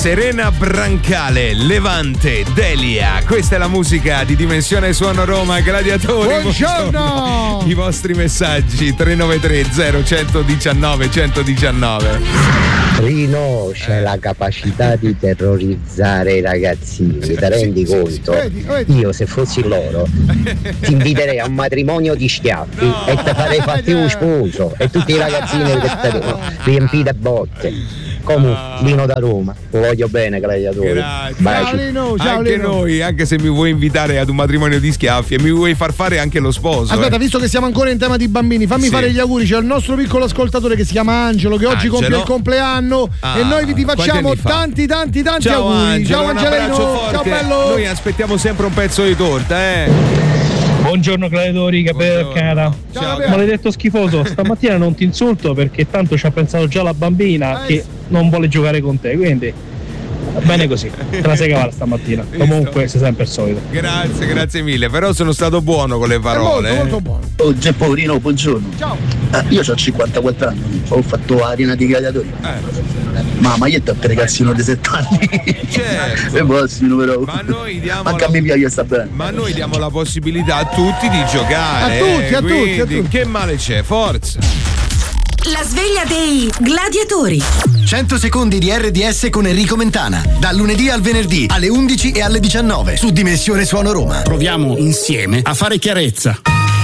Serena Brancale, Levante, Delia. Questa è la musica di Dimensione Suono Roma, Gladiatori. Buongiorno! I vostri messaggi 393 0119 119. Rino c'è la capacità di terrorizzare i ragazzini, ti rendi conto? Io se fossi loro ti inviterei a un matrimonio di schiaffi e ti farei fatti un sposo e tutti i ragazzini riempiti a botte. Comunque, Lino da Roma, lo voglio bene, Gladiatori. Ciao Lino, ciao anche Lino. noi, anche se mi vuoi invitare ad un matrimonio di schiaffi e mi vuoi far fare anche lo sposo. Aspetta, visto che siamo ancora in tema di bambini, fammi fare gli auguri. C'è il nostro piccolo ascoltatore che si chiama Angelo, che oggi compie il compleanno e noi ti facciamo tanti ciao, auguri. Angelo, Ciao Angelino, ciao bello. Noi aspettiamo sempre un pezzo di torta, Buongiorno Gladiatori, che beccata. Maledetto schifoso, stamattina non ti insulto perché tanto ci ha pensato già la bambina che non vuole giocare con te, quindi va bene così, te la sei cavata stamattina. Comunque sei sempre il solito. Grazie mille, però sono stato buono con le parole. Molto buono. Oh Gepporino, buongiorno. Ciao. Io ho 54 anni, ho fatto arena di Gladiatori. Ma maglietta per ragazzino di 7 anni. Certo. E prossimo però. Ma noi diamo anche a me piace sta bene. Ma noi diamo la possibilità a tutti di giocare. A tutti. Che male c'è? Forza. La sveglia dei gladiatori. 100 secondi di RDS con Enrico Mentana. Dal lunedì al venerdì alle 11 e alle 19 su Dimensione Suono Roma. Proviamo insieme a fare chiarezza.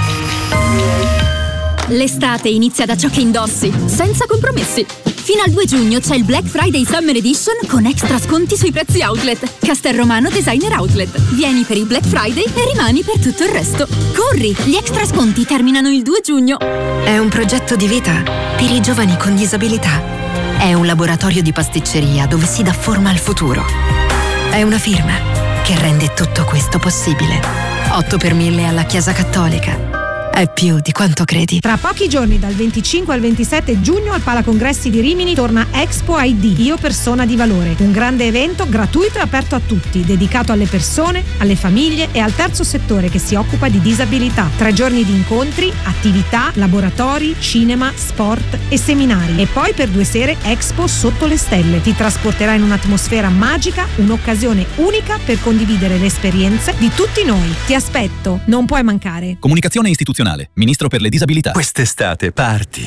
L'estate inizia da ciò che indossi, senza compromessi. Fino al 2 giugno c'è il Black Friday Summer Edition con extra sconti sui prezzi outlet. Castelromano Designer Outlet. Vieni per il Black Friday e rimani per tutto il resto. Corri! Gli extra sconti terminano il 2 giugno. È un progetto di vita per i giovani con disabilità. È un laboratorio di pasticceria dove si dà forma al futuro. È una firma che rende tutto questo possibile. 8 per 1000 alla Chiesa Cattolica. È più di quanto credi. Tra pochi giorni, dal 25 al 27 giugno, al Palacongressi di Rimini torna Expo ID, Io Persona di Valore. Un grande evento gratuito e aperto a tutti, dedicato alle persone, alle famiglie e al terzo settore che si occupa di disabilità. 3 giorni di incontri, attività, laboratori, cinema, sport e seminari. E poi per 2 sere Expo Sotto le Stelle. Ti trasporterà in un'atmosfera magica, un'occasione unica per condividere le esperienze di tutti noi. Ti aspetto, non puoi mancare. Comunicazione istituzionale. Ministro per le disabilità. Quest'estate parti,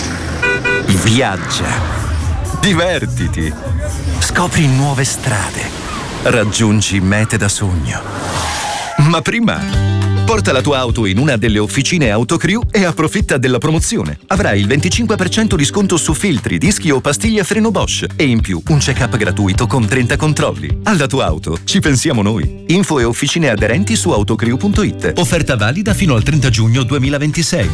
viaggia, divertiti, scopri nuove strade, raggiungi mete da sogno. Ma prima, porta la tua auto in una delle officine Autocrew e approfitta della promozione. Avrai il 25% di sconto su filtri, dischi o pastiglie a freno Bosch e in più un check-up gratuito con 30 controlli. Alla tua auto ci pensiamo noi. Info e officine aderenti su autocrew.it. Offerta valida fino al 30 giugno 2026.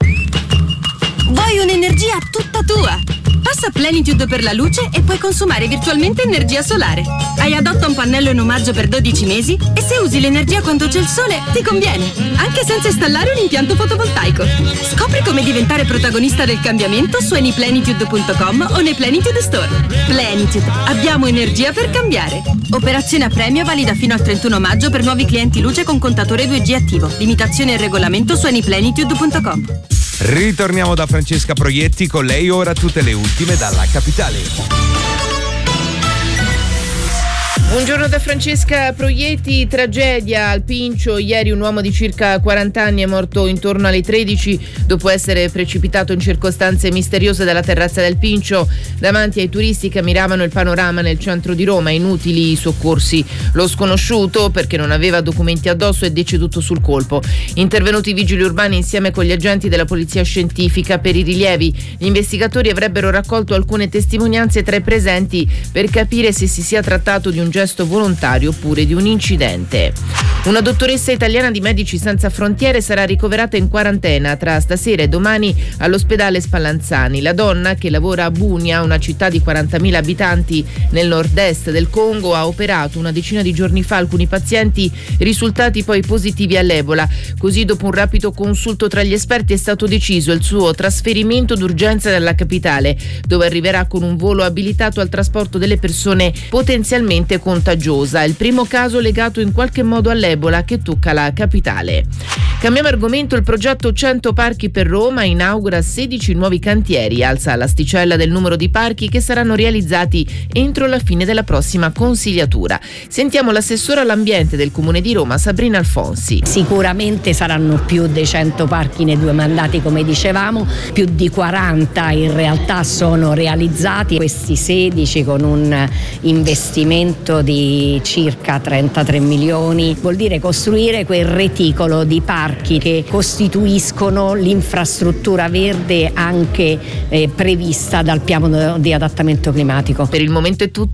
Vuoi un'energia tutta tua? Passa Plenitude per la luce e puoi consumare virtualmente energia solare. Hai Adotta un pannello in omaggio per 12 mesi e se usi l'energia quando c'è il sole ti conviene, anche senza installare un impianto fotovoltaico. Scopri come diventare protagonista del cambiamento su anyplenitude.com o nei Plenitude Store. Plenitude, abbiamo energia per cambiare. Operazione a premio valida fino al 31 maggio per nuovi clienti luce con contatore 2G attivo. Limitazione e regolamento su anyplenitude.com. Ritorniamo da Francesca Proietti, con lei ora tutte le ultime dalla capitale. Buongiorno da Francesca Proietti. Tragedia al Pincio. Ieri un uomo di circa 40 anni è morto intorno alle 13 dopo essere precipitato in circostanze misteriose dalla terrazza del Pincio davanti ai turisti che ammiravano il panorama nel centro di Roma. Inutili i soccorsi. Lo sconosciuto, perché non aveva documenti addosso, è deceduto sul colpo. Intervenuti i vigili urbani insieme con gli agenti della polizia scientifica per i rilievi. Gli investigatori avrebbero raccolto alcune testimonianze tra i presenti per capire se si sia trattato di un gesto volontario oppure di un incidente. Una dottoressa italiana di Medici Senza Frontiere sarà ricoverata in quarantena tra stasera e domani all'ospedale Spallanzani. La donna, che lavora a Bunia, una città di 40.000 abitanti nel nord-est del Congo, ha operato una decina di giorni fa alcuni pazienti risultati poi positivi all'Ebola. Così, dopo un rapido consulto tra gli esperti, è stato deciso il suo trasferimento d'urgenza nella capitale, dove arriverà con un volo abilitato al trasporto delle persone potenzialmente con contagiosa. Il primo caso legato in qualche modo all'Ebola che tocca la capitale. Cambiamo argomento. Il progetto 100 parchi per Roma inaugura 16 nuovi cantieri, alza l'asticella del numero di parchi che saranno realizzati entro la fine della prossima consigliatura. Sentiamo l'assessora all'ambiente del Comune di Roma, Sabrina Alfonsi. Sicuramente saranno più dei 100 parchi nei 2 mandati, come dicevamo, più di 40 in realtà sono realizzati, questi 16 con un investimento di circa 33 milioni, vuol dire costruire quel reticolo di parchi che costituiscono l'infrastruttura verde anche prevista dal piano di adattamento climatico. Per il momento è tutto.